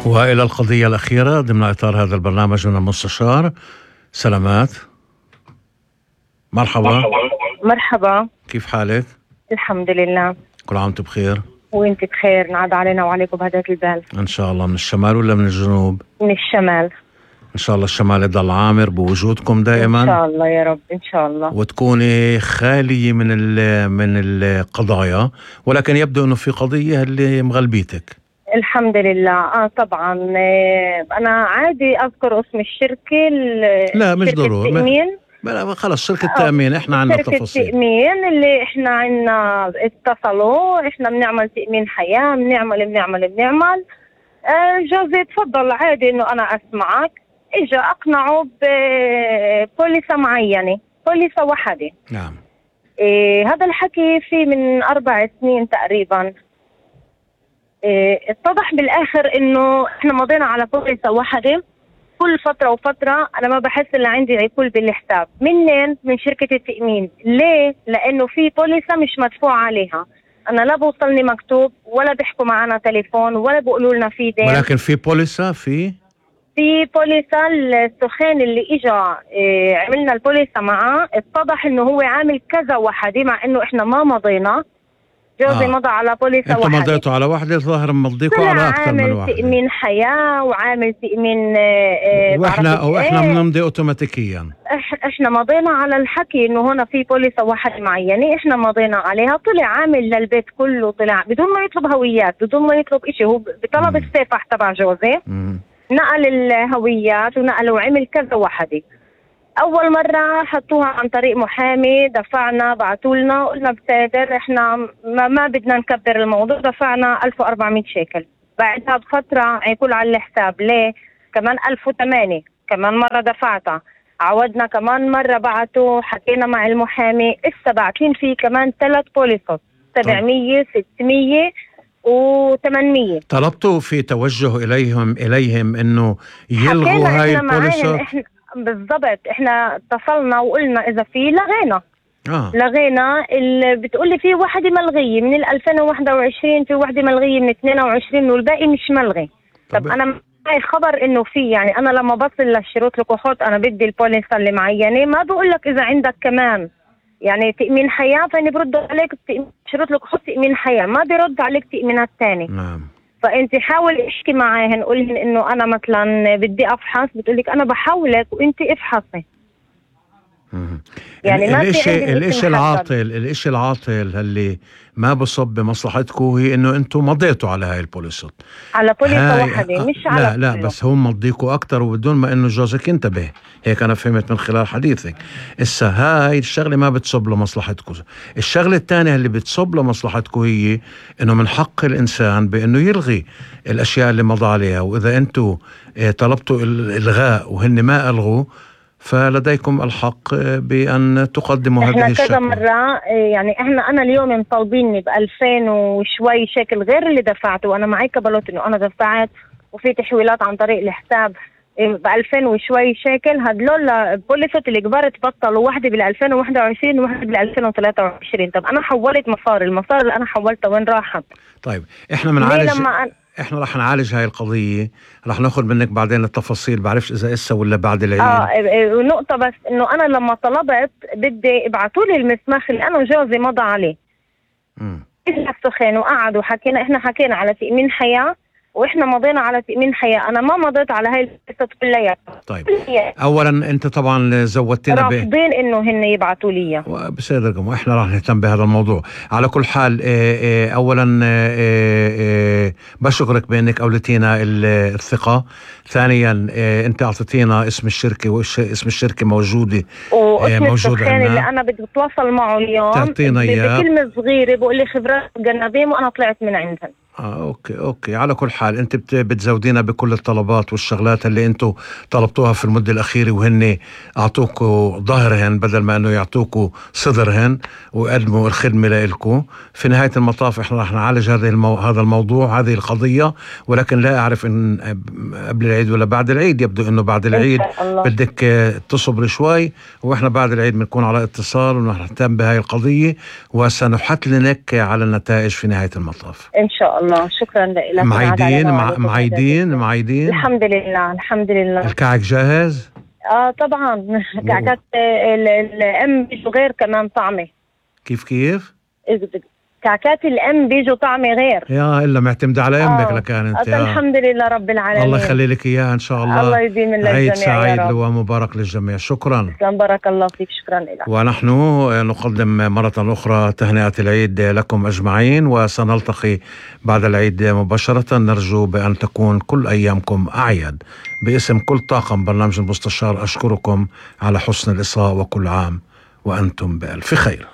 وإلى القضية الأخيرة ضمن إطار هذا البرنامج من المستشار. سلامات، مرحبا. مرحبا، كيف حالك؟ الحمد لله. كل عام وانت بخير. وانت بخير، نعاد علينا وعليكم بهداة البال. إن شاء الله. من الشمال ولا من الجنوب؟ من الشمال. إن شاء الله الشمال يضل عامر بوجودكم دائما إن شاء الله يا رب، إن شاء الله. وتكوني خالية من القضايا، ولكن يبدو أنه في قضية اللي مغلبيتك. الحمد لله. طبعا أنا عادي أذكر اسم الشركة. لا مش ضروري. التأمين. خلص شركة التأمين، إحنا عنا تفاصيل. شركة التأمين اللي إحنا عنا اتصلوا، إحنا بنعمل تأمين حياة، بنعمل. جوزي تفضل عادي إنه أنا أسمعك. إجا أقنعوا ببوليسة معينة، بوليسة واحدة. نعم. هذا الحكي في من 4 سنين تقريبا. اتضح بالآخر إنه إحنا مضينا على بوليسة واحدة. كل فترة وفترة أنا ما بحس إلا عندي عقول بالحساب. منين؟ من شركة التأمين. ليه؟ لأنه في بوليسة مش مدفوع عليها. أنا لا بوصلني مكتوب ولا بيحكوا معنا تليفون ولا بيقولوا لنا في دين. ولكن في بوليسة في بوليسة السخان اللي إجا عملنا البوليسة معاه. اتضح إنه هو عامل كذا واحدة، مع إنه إحنا ما مضينا. جوزي مضى على بوليسة واحدة. انتوا مضيتوا على واحدة، ظاهر مضيكوا على أكثر من واحدة. عامل تأمين حياة وعامل تأمين وإحنا بنمضي أوتوماتيكيا. إحنا مضينا على الحكي إنه هنا في بوليسة واحدة معينة، إحنا مضينا عليها. طلع عامل للبيت كله، طلع بدون ما يطلب هويات، بدون ما يطلب إشي. هو بطلب السيفح تبع جوزي. نقل الهويات ونقل وعمل كذا واحدة. أول مرة حطوها عن طريق محامي، دفعنا، بعتولنا، قلنا بسادر إحنا ما بدنا نكبر الموضوع. دفعنا 1400 شيكل. بعدها بفترة عيقول على الحساب. ليه؟ كمان 1008 كمان مرة دفعتها. عودنا كمان مرة، بعتوا، حكينا مع المحامي. إسا باعتين فيه كمان 3 بوليسات، 700 600 و800. طلبتوا في توجه إليهم إنه يلغوا هاي البوليسات؟ بالضبط. احنا اتصلنا وقلنا اذا في لغينا. لغينا. بتقولي في واحدة ملغية من 2021، في واحدة ملغية من 22، والباقي مش ملغي. طب انا معي خبر انه في، يعني انا لما بصل للشروط الكحوط انا بدي البوليسة اللي معينة. ما بقول لك اذا عندك كمان يعني تأمين حياة، فاني برد عليك شروط الكحوط تأمين حياة، ما برد عليك تأمينات تاني. نعم. فانت حاول اشكي معاهن، قولهن انه انا مثلا بدي افحص. بتقولك انا بحاولك وانت افحصي. يعني ما الاشي العاطل اللي ما بصب بمصلحتكم هي انه انتم مضيتوا على هاي البوليسات، على بوليسة واحدة، مش على لا بس هم مضيكوا اكتر وبدون ما انه جوزك ينتبه. هيك انا فهمت من خلال حديثك. هاي الشغله ما بتصب لمصلحتكم. الشغله الثانيه اللي بتصب لمصلحتكم هي انه من حق الانسان بانه يلغي الاشياء اللي مضى عليها. واذا انتم طلبتوا الالغاء وهن ما الغوا، فلديكم الحق بأن تقدموا هذه الشكوى. كذا مرة يعني أنا اليوم مطالبيني ب2000 وشوي شكل غير اللي دفعته. وأنا معي كبلوت إنه أنا دفعت وفي تحويلات عن طريق الحساب ب2000 وشوي شكل. هدول البوليسات اللي كبرت بطلوا، واحدة بال2021 وواحدة بال2023. طب أنا حولت المصاري اللي أنا حولتها وين راحت؟ طيب احنا رح نعالج هاي القضية. رح ناخذ منك بعدين التفاصيل، بعرفش اذا اسا ولا بعد العيد. ونقطة بس انه انا لما طلبت بدي ابعتوا لي المسمخ اللي انا وجوزي مضى عليه. السخين وقعدوا وحكينا، احنا حكينا على تأمين حياة واحنا مضينا على تأمين حياة. انا ما مضيت على هاي القصة كلها. طيب اولا انت طبعا زودتنا رافضين انه هن يبعتوا لي بصدقكم، واحنا راح نهتم بهذا الموضوع. على كل حال اولا بشكرك بانك اولتينا الثقة. ثانيا انت اعطيتينا اسم الشركة، واسم الشركة موجودة السخين اللي انا بدي اتواصل معه اليوم. تعطينا اياه بكلمة صغيرة، بقول لي خبرات جنابيم وانا طلعت من عندهم. اوكي. على كل حال انت بتزودينا بكل الطلبات والشغلات اللي انتم طلبتوها في المدة الأخيرة، وهن اعطوكوا ظهرهن بدل ما انه يعطوكوا صدرهن ويقدموا الخدمة لإلكم. في نهاية المطاف احنا رح نعالج هذا الموضوع، هذه القضية. ولكن لا اعرف ان قبل العيد ولا بعد العيد. يبدو انه بعد العيد بدك تصبر شوي، واحنا بعد العيد بنكون على اتصال ونهتم بهاي القضية، وسنحتلنك على النتائج في نهاية المطاف ان شاء الله. شكرا لك. معيدين معيدين. الحمد لله الحمد لله. الكعك جاهز؟ طبعا كعكات الام بيجوا غير كمان طعمه. كيف؟ كعكات الام بيجوا طعمه غير. يا الا معتمدة على امك لكان انت. الحمد لله رب العالمين. الله يخلي لك اياها ان شاء الله. الله يديم للجميع. عيد سعيد ومبارك للجميع. شكرا. بارك الله فيك. شكرا لك. ونحن نقدم مرة أخرى تهنئة العيد لكم أجمعين، وسنلتقي بعد العيد مباشرة. نرجو بأن تكون كل أيامكم أعياد. باسم كل طاقم برنامج المستشار أشكركم على حسن الإصغاء، وكل عام وأنتم بألف خير.